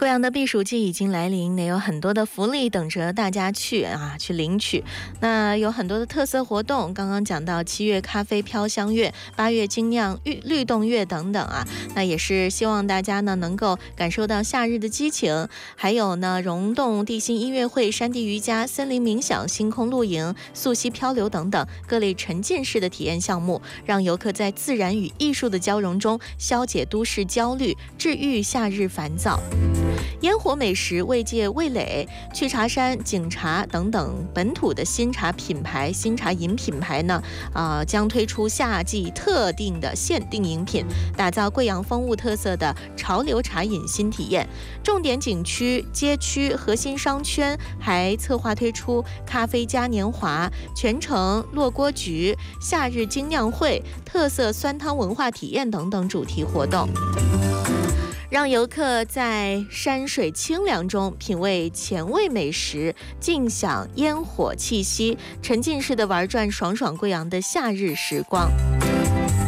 贵阳的避暑季已经来临，有很多的福利等着大家去领取。那有很多的特色活动，刚刚讲到7月咖啡飘香月、8月精酿律动月等等那也是希望大家呢能够感受到夏日的激情。还有呢，溶洞地心音乐会、山地瑜伽、森林冥想、星空露营、溯溪漂流等等各类沉浸式的体验项目，让游客在自然与艺术的交融中消解都市焦虑，治愈夏日烦躁。烟火美食、慰藉味蕾、去茶山、景茶等等本土的新茶品牌、新茶饮品牌呢，将推出夏季特定的限定饮品，打造贵阳风物特色的潮流茶饮新体验。重点景区、街区、核心商圈还策划推出咖啡嘉年华、全程落锅局、夏日精酿会、特色酸汤文化体验等等主题活动，让游客在山水清凉中品味前味美食，尽享烟火气息，沉浸式的玩转爽爽贵阳的夏日时光。